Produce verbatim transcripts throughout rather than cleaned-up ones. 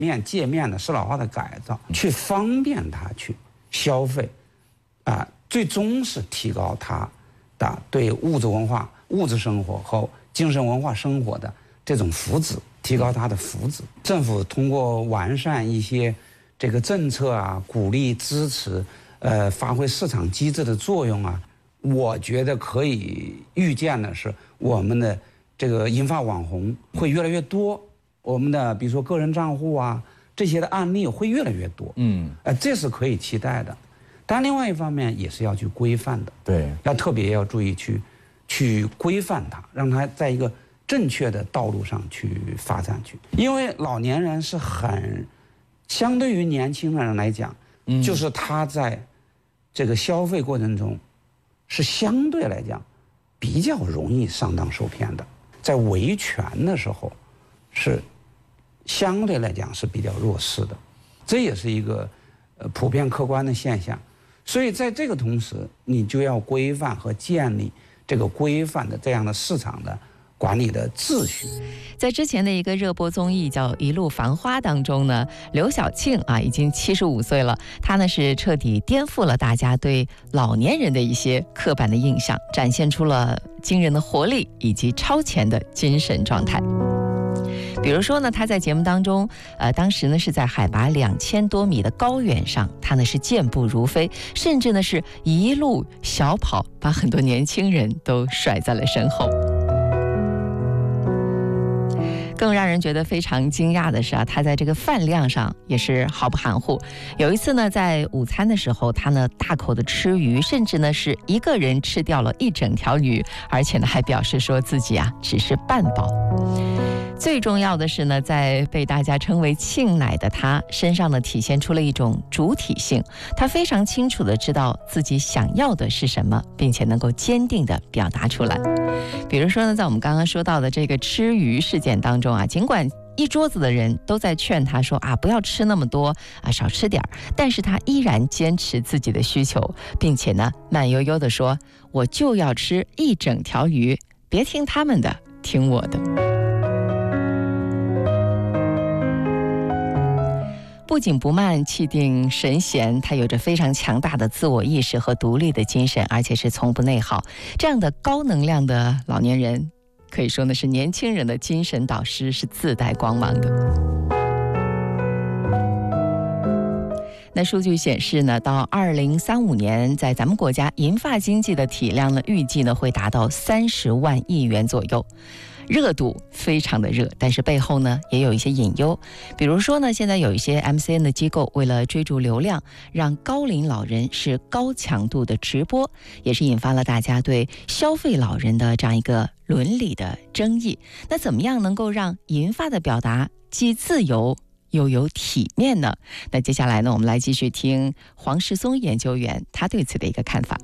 面界面的适老化的改造，去方便他去消费，啊，最终是提高他的对物质文化、物质生活和精神文化生活的这种福祉，提高他的福祉。政府通过完善一些这个政策啊，鼓励支持，呃，发挥市场机制的作用啊，我觉得可以预见的是，我们的这个银发网红会越来越多，我们的比如说个人账户啊这些的案例会越来越多，嗯，呃，这是可以期待的。但另外一方面也是要去规范的，对，要特别要注意去去规范它，让它在一个正确的道路上去发展去。因为老年人是很相对于年轻人来讲，嗯，就是他在这个消费过程中是相对来讲比较容易上当受骗的，在维权的时候是相对来讲是比较弱势的，这也是一个呃普遍客观的现象。所以在这个同时，你就要规范和建立这个规范的这样的市场的管理的秩序。 在之前的一个热播综艺叫《一路繁花》当中呢，刘晓庆啊已经七十五岁了，她呢是彻底颠覆了大家对老年人的一些刻板的印象，展现出了惊人的活力以及超前的精神状态。比如说呢，他在节目当中，呃，当时呢是在海拔两千多米的高原上，他呢是健步如飞，甚至呢是一路小跑，把很多年轻人都甩在了身后。更让人觉得非常惊讶的是啊，他在这个饭量上也是毫不含糊。有一次呢，在午餐的时候，他呢大口的吃鱼，甚至呢是一个人吃掉了一整条鱼，而且呢还表示说自己啊只是半饱。最重要的是呢，在被大家称为庆奶的他身上呢，体现出了一种主体性。他非常清楚地知道自己想要的是什么，并且能够坚定地表达出来。比如说呢，在我们刚刚说到的这个吃鱼事件当中啊，尽管一桌子的人都在劝他说啊，不要吃那么多啊，少吃点儿，但是他依然坚持自己的需求，并且呢，慢悠悠地说，我就要吃一整条鱼，别听他们的，听我的。不紧不慢，气定神闲，他有着非常强大的自我意识和独立的精神，而且是从不内耗。这样的高能量的老年人，可以说呢是年轻人的精神导师，是自带光芒的。那数据显示呢，到二零三五年，在咱们国家银发经济的体量呢，预计呢会达到三十万亿元左右。热度非常的热，但是背后呢也有一些隐忧。比如说呢，现在有一些 M C N 的机构为了追逐流量，让高龄老人是高强度的直播，也是引发了大家对消费老人的这样一个伦理的争议。那怎么样能够让银发的表达既自由又有体面呢？那接下来呢，我们来继续听黄世松研究员他对此的一个看法。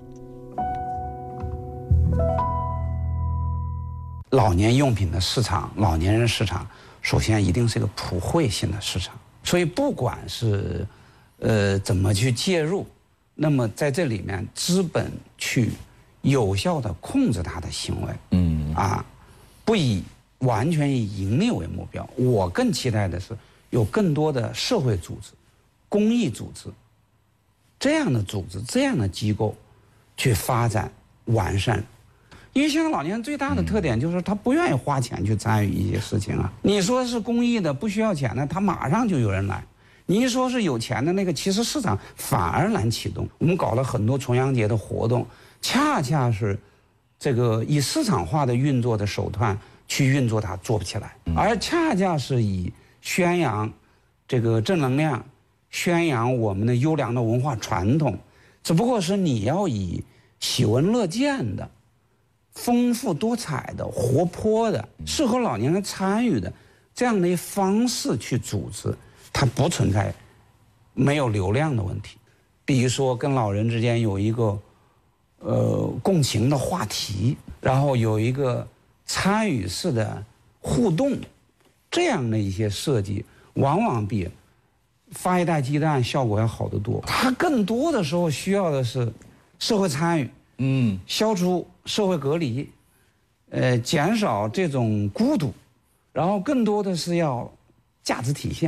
老年用品的市场，老年人市场，首先一定是一个普惠性的市场，所以不管是呃怎么去介入，那么在这里面资本去有效的控制它的行为，嗯啊，不以完全以盈利为目标。我更期待的是有更多的社会组织、公益组织这样的组织、这样的机构去发展完善。因为现在老年人最大的特点就是他不愿意花钱去参与一些事情啊。你说是公益的不需要钱的，他马上就有人来；你一说是有钱的那个，其实市场反而难启动。我们搞了很多重阳节的活动，恰恰是这个以市场化的运作的手段去运作它做不起来，而恰恰是以宣扬这个正能量，宣扬我们的优良的文化传统，只不过是你要以喜闻乐见的、丰富多彩的、活泼的、适合老年人参与的这样的一方式去组织，它不存在没有流量的问题。比如说跟老人之间有一个呃共情的话题，然后有一个参与式的互动，这样的一些设计往往比发一袋鸡蛋效果要好得多。它更多的时候需要的是社会参与，嗯，消除社会隔离，呃，减少这种孤独，然后更多的是要价值体现。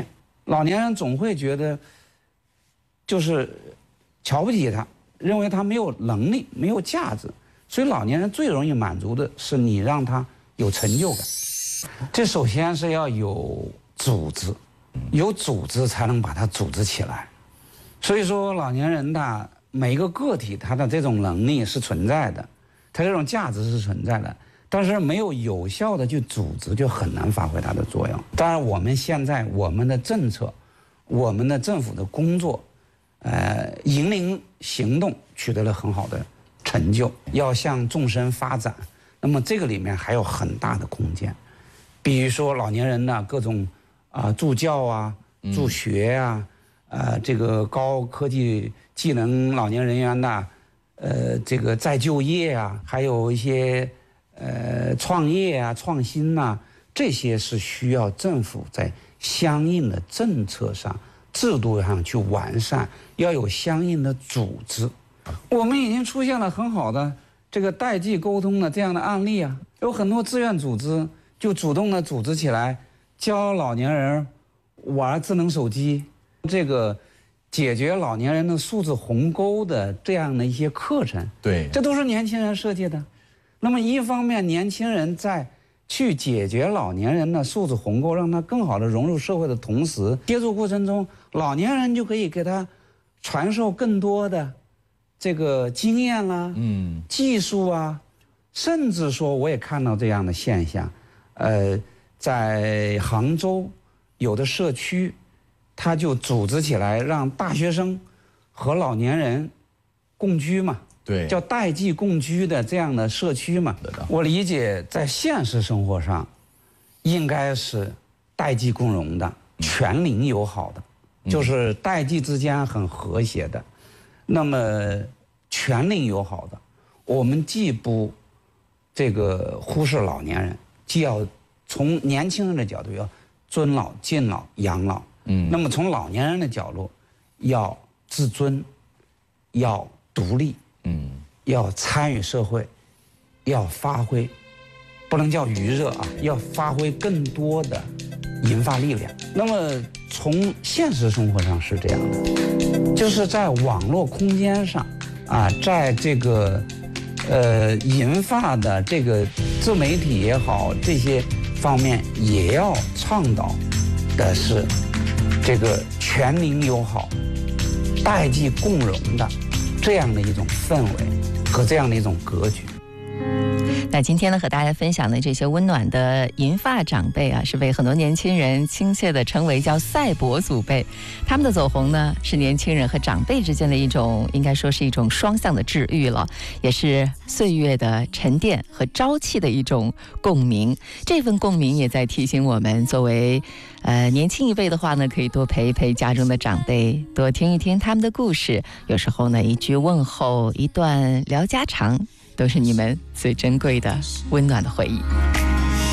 老年人总会觉得就是瞧不起他，认为他没有能力、没有价值，所以老年人最容易满足的是你让他有成就感。这首先是要有组织，有组织才能把它组织起来。所以说，老年人的每一个个体，他的这种能力是存在的，他这种价值是存在的，但是没有有效的去组织，就很难发挥它的作用。当然，我们现在我们的政策，我们的政府的工作，呃，引领行动取得了很好的成就，要向纵深发展。那么这个里面还有很大的空间，比如说老年人的各种啊、呃、助教啊、助学啊，呃，这个高科技技能老年人员的，呃，这个再就业啊，还有一些呃创业啊、创新呐、啊，这些是需要政府在相应的政策上、制度上去完善，要有相应的组织。我们已经出现了很好的这个代际沟通的这样的案例啊，有很多志愿组织就主动的组织起来，教老年人玩智能手机，这个解决老年人的素质鸿沟的这样的一些课程。 对， 这都是年轻人设计的。那么一方面，年轻人在去解决老年人的素质鸿沟，让他更好的融入社会的同时，接触过程中，老年人就可以给他传授更多的这个经验啦、嗯，技术啊，甚至说我也看到这样的现象，呃，在杭州有的社区，他就组织起来让大学生和老年人共居嘛， 对， 叫代际共居的这样的社区嘛。我理解在现实生活上，应该是代际共融的、全龄友好的，嗯、就是代际之间很和谐的。那么全龄友好的，我们既不这个忽视老年人，既要从年轻人的角度要尊老、敬老、养老。嗯，那么从老年人的角度，要自尊，要独立，嗯，要参与社会，要发挥，不能叫余热啊，要发挥更多的引发力量。那么从现实生活上是这样的，就是在网络空间上啊，在这个呃引发的这个自媒体也好，这些方面也要倡导的是这个全龄友好、代际共融的这样的一种氛围和这样的一种格局。 那今天呢，和大家分享的这些温暖的银发长辈啊，是被很多年轻人亲切地称为叫赛博祖辈。他们的走红呢，是年轻人和长辈之间的一种，应该说是一种双向的治愈了，也是岁月的沉淀和朝气的一种共鸣。这份共鸣也在提醒我们，作为呃年轻一辈的话呢，可以多陪一陪家中的长辈，多听一听他们的故事。有时候呢，一句问候，一段聊家常，都是你们最珍贵的温暖的回忆。